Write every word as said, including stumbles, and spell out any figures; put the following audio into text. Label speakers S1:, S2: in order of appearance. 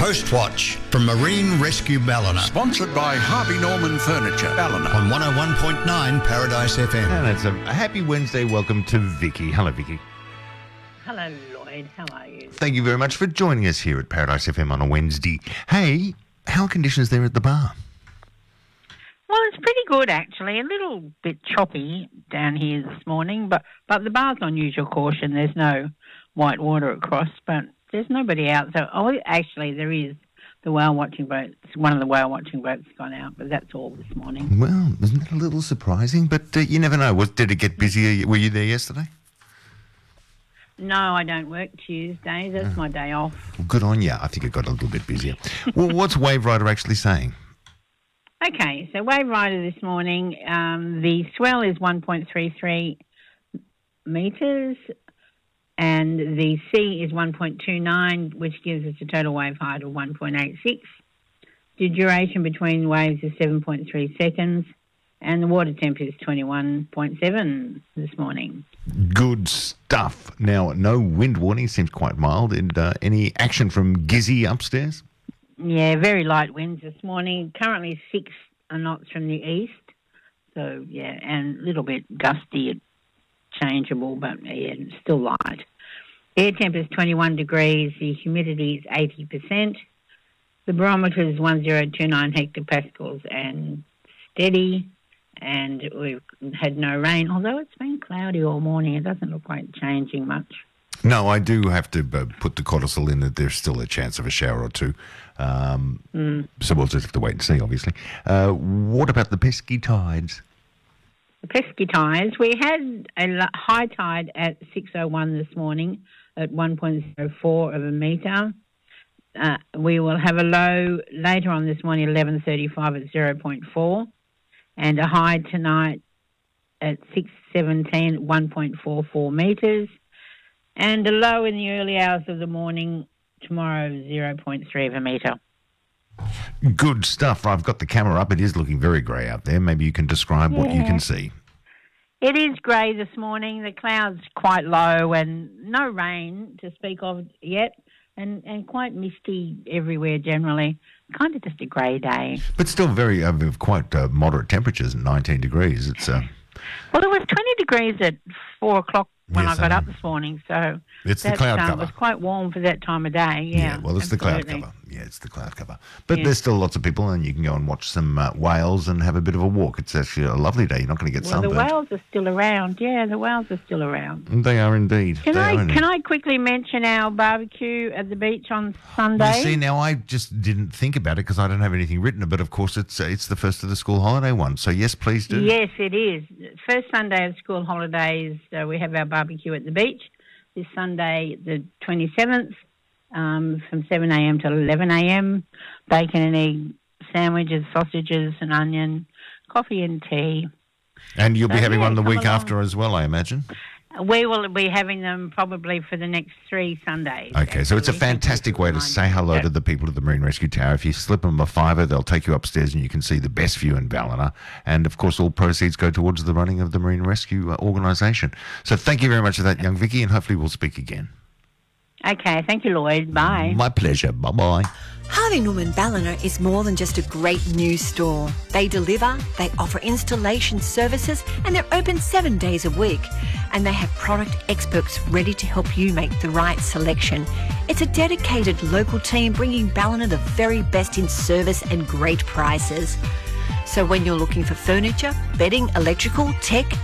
S1: Coast Watch from Marine Rescue Ballina.
S2: Sponsored by Harvey Norman Furniture, Ballina.
S1: On one oh one point nine Paradise F M.
S3: And it's a happy Wednesday. Welcome to Vicky. Hello, Vicky.
S4: Hello, Lloyd. How are you?
S3: Thank you very much for joining us here at Paradise F M on a Wednesday. Hey, how are conditions there at the bar?
S4: Well, it's pretty good, actually. A little bit choppy down here this morning, but, but the bar's on usual caution. There's no white water across, but there's nobody out. So, oh, actually, there is the whale watching boats. One of the whale watching boats has gone out, but that's all this morning.
S3: Well, isn't that a little surprising? But uh, you never know. Was, did it get busier? Were you there yesterday?
S4: No, I don't work Tuesdays. That's
S3: Oh.
S4: my day off.
S3: Well, good on you. I think it got a little bit busier. Well, what's Wave Rider actually saying?
S4: Okay, so Wave Rider this morning, um, the swell is one point three three metres and the sea is one point two nine, which gives us a total wave height of one point eight six. The duration between waves is seven point three seconds and the water temp is twenty-one point seven this morning.
S3: Good stuff. Now, no wind warning. Seems quite mild. And uh, any action from Gizzy upstairs?
S4: Yeah, very light winds this morning. Currently six knots from the east. So, yeah, and a little bit gusty, changeable, but, yeah, still light. Air temp is twenty-one degrees. The humidity is eighty percent. The barometer is one thousand twenty-nine hectopascals and steady. And we've had no rain, although it's been cloudy all morning. It doesn't look like changing much.
S3: No, I do have to uh, put the codicil in that there's still a chance of a shower or two. Um,
S4: Mm.
S3: So we'll just have to wait and see, obviously. Uh, what about the pesky tides?
S4: The pesky tides, we had a l- high tide at six oh one this morning at one point oh four of a metre. Uh, we will have a low later on this morning, eleven thirty-five at zero point four, and a high tonight at six seventeen at one point four four metres, and a low in the early hours of the morning tomorrow, zero point three of a metre.
S3: Good stuff. I've got the camera up. It is looking very grey out there. Maybe you can describe what you
S4: Yeah.
S3: can see.
S4: It is grey this morning. The clouds quite low and no rain to speak of yet, and, and quite misty everywhere generally. Kind of just a grey day.
S3: But still very uh, quite uh, moderate temperatures, nineteen degrees. It's uh,
S4: Well, it was twenty degrees at four o'clock when
S3: Yes,
S4: I got
S3: I
S4: up
S3: know.
S4: this morning, so
S3: It's the
S4: that,
S3: cloud
S4: um,
S3: cover.
S4: was quite warm for that time of day. Yeah,
S3: well, it's
S4: absolutely.
S3: the cloud cover. Yeah, it's the cloud cover. But
S4: Yeah.
S3: there's still lots of people, and you can go and watch some uh, whales and have a bit of a walk. It's actually a lovely day. You're not going to get
S4: Well, the
S3: sunburned.
S4: whales are still around. Yeah, the whales are still around.
S3: They are indeed.
S4: Can
S3: they
S4: I
S3: are indeed.
S4: can I quickly mention our barbecue at the beach on Sunday?
S3: You see, now I just didn't think about it because I don't have anything written. But of course, it's uh, it's the first of the school holiday one. So yes, please do.
S4: Yes, it is. First Sunday of school holidays, uh, we have our barbecue at the beach. This Sunday, the twenty-seventh, um, from seven a.m. to eleven a.m. Bacon and egg sandwiches, sausages and onion, coffee and tea.
S3: And you'll be
S4: So,
S3: having
S4: yeah,
S3: one the
S4: come
S3: week
S4: along.
S3: after as well, I imagine.
S4: We will be having them probably for the next three Sundays.
S3: Okay, so it's a
S4: actually.
S3: fantastic way to say hello to the people at the Marine Rescue Tower. If you slip them a fiver, they'll take you upstairs and you can see the best view in Ballina. And, of course, all proceeds go towards the running of the Marine Rescue uh, organisation. So thank you very much for that, young Vicky, and hopefully we'll speak again.
S4: Okay, thank you, Lloyd. Bye.
S3: My pleasure. Bye-bye.
S5: Harvey Norman Ballina is more than just a great news store. They deliver, they offer installation services, and they're open seven days a week. And they have product experts ready to help you make the right selection. It's a dedicated local team bringing Ballina the very best in service and great prices. So when you're looking for furniture, bedding, electrical, tech,